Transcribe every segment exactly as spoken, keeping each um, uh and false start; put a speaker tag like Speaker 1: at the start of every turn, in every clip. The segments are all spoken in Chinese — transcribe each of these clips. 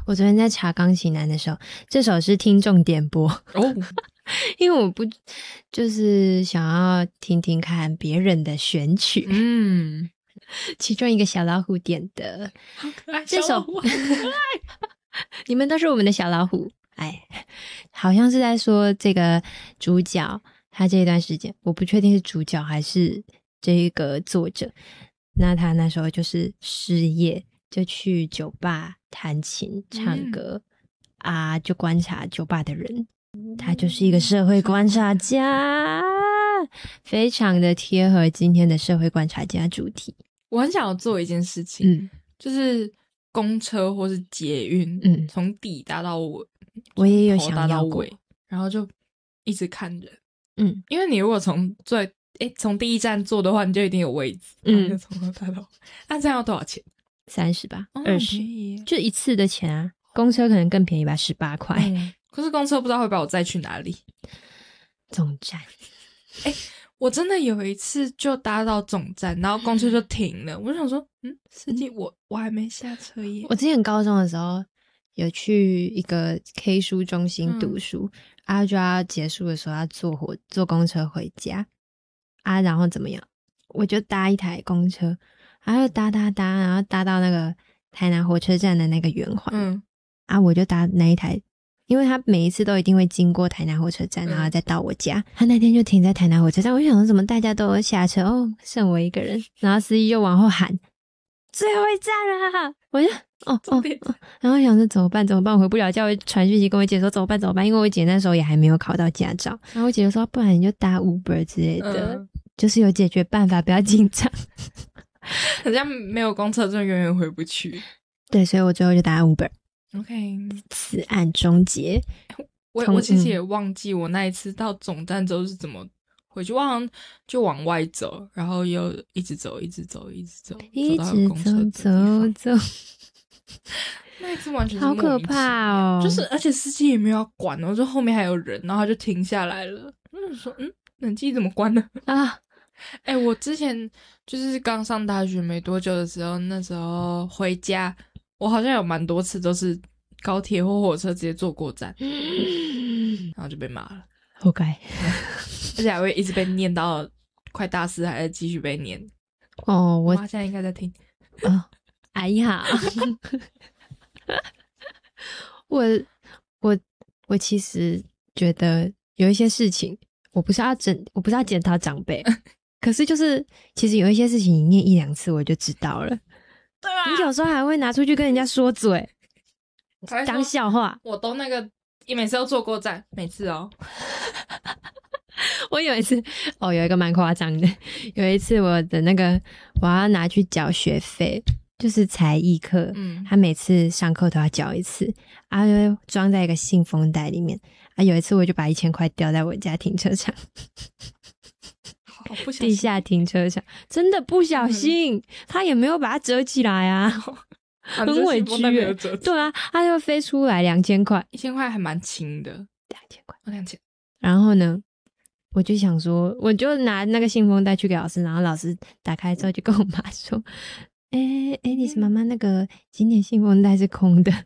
Speaker 1: 我昨天在查钢琴男的时候，这首是听众点播
Speaker 2: 哦，
Speaker 1: 因为我不就是想要听听看别人的选曲，
Speaker 2: 嗯，
Speaker 1: 其中一个小老虎点的，
Speaker 2: 好可爱，
Speaker 1: 这首
Speaker 2: 小老虎好可爱
Speaker 1: 你们都是我们的小老虎，哎，好像是在说这个主角，他这一段时间，我不确定是主角还是这个作者，那他那时候就是失业，就去酒吧弹琴唱歌、嗯、啊，就观察酒吧的人，他就是一个社会观察家，非常的贴合今天的社会观察家主题。
Speaker 2: 我很想要做一件事情，嗯，就是公车或是捷运，嗯，从底搭到尾，
Speaker 1: 我也有想要过，
Speaker 2: 然后就一直看人，
Speaker 1: 嗯，
Speaker 2: 因为你如果从最诶从第一站坐的话，你就一定有位置，嗯，就从头搭到，那这样要多少钱？
Speaker 1: 三十吧，
Speaker 2: 二
Speaker 1: 二十，就一次的钱啊。公车可能更便宜吧，十八块。
Speaker 2: 嗯，可是公车不知道会把我载去哪里。
Speaker 1: 总站，
Speaker 2: 诶我真的有一次就搭到总站，然后公车就停了，我就想说，嗯，司机，我我还没下车耶。
Speaker 1: 我之前高中的时候有去一个 K 书中心读书，嗯、啊，就要结束的时候要坐火坐公车回家啊，然后怎么样？我就搭一台公车，然后搭搭搭，然后搭到那个台南火车站的那个圆环，嗯，啊，我就搭那一台。因为他每一次都一定会经过台南火车站，然后再到我家。嗯、他那天就停在台南火车站，我就想说怎么大家都下车哦，剩我一个人。然后司机就往后喊最后一站啦，我就哦哦哦，然后想说怎么办怎么办，我回不了家，我传讯息跟我姐说怎么办怎么办，因为我姐那时候也还没有考到驾照。然后我姐就说不然你就搭 Uber 之类的，嗯、就是有解决办法，不要紧张。
Speaker 2: 好像没有公车就永远回不去。
Speaker 1: 对，所以我最后就搭 Uber。OK， 此案终结。
Speaker 2: 我我其实也忘记我那一次到总站之后是怎么回去，我好像就往外走，然后又一直走，一直走，一直走，
Speaker 1: 一直走走走。
Speaker 2: 那一次完全是
Speaker 1: 好可怕哦！
Speaker 2: 就是而且司机也没有要管哦，就后面还有人，然后他就停下来了。我就说，嗯，冷气怎么关了啊？哎、欸，我之前就是刚上大学没多久的时候，那时候回家。我好像有蛮多次都是高铁或火车直接坐过站，嗯、然后就被骂了，
Speaker 1: 活该，
Speaker 2: 而且还会一直被念到快大四，还在继续被念。
Speaker 1: 哦，我
Speaker 2: 妈现在应该在听。
Speaker 1: 哦，哎呀，我我我其实觉得有一些事情，我不是要整，我不是要检讨长辈，可是就是其实有一些事情你念一两次我就知道了。
Speaker 2: 对啊，
Speaker 1: 你有时候还会拿出去跟人家说嘴，当笑话。
Speaker 2: 我都那个，你每次都坐过站，每次哦。
Speaker 1: 我有一次，哦，有一个蛮夸张的。有一次我的那个，我要拿去缴学费，就是才艺课，嗯，他每次上课都要缴一次，啊，就装在一个信封袋里面。啊，有一次我就把一千块掉在我家停车场。
Speaker 2: 哦、不
Speaker 1: 地下停车场真的不小心、嗯、他也没有把它折起来啊，很委屈耶。对啊，他就飞出来两千块，
Speaker 2: 一千块还蛮轻的，
Speaker 1: 两千块，
Speaker 2: 两千。
Speaker 1: 然后呢，我就想说，我就拿那个信封袋去给老师，然后老师打开之后就跟我妈说：“哎、欸、哎，丽、欸、丝妈妈，那个今年信封袋是空的。”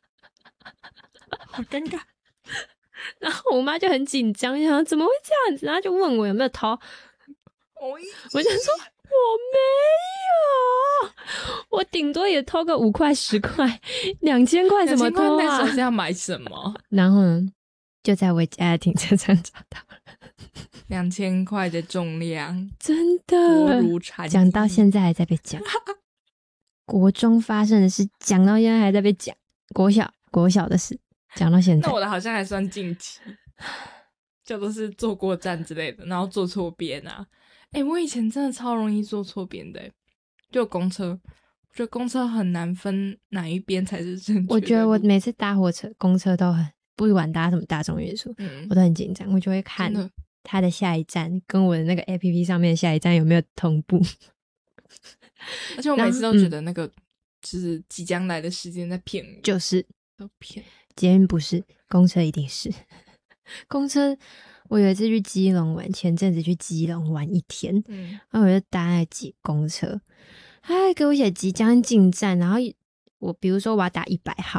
Speaker 2: 好尴尬。
Speaker 1: 然后我妈就很紧张，想说怎么会这样子，然后就问我有没有偷。我就说我没有，我顶多也偷个五块十块，两千块怎么偷啊？
Speaker 2: 那时候是要买什么？
Speaker 1: 然后呢，就在我家的停车场找到了
Speaker 2: 两千块的重量，
Speaker 1: 真的讲到现在还在被讲。国中发生的事讲到现在还在被讲，国小国小的事讲到现在。
Speaker 2: 那我的好像还算近期，就都是坐过站之类的，然后坐错边啊。哎、欸，我以前真的超容易坐错边的、欸，就公车，我觉得公车很难分哪一边才是正确的。
Speaker 1: 我觉得我每次搭火车、公车都很，不管搭什么大众运输，嗯，我都很紧张，我就会看它的下一站跟我的那个 A P P 上面的下一站有没有同步。
Speaker 2: 而且我每次都觉得那个就是即将来的时间在骗我，
Speaker 1: 就是
Speaker 2: 都骗。
Speaker 1: 捷运不是，公车一定是。公车，我有一次去基隆玩，前阵子去基隆玩一天，嗯，然后我就搭那挤公车，他还给我写即将进站，然后我比如说我要打一百号，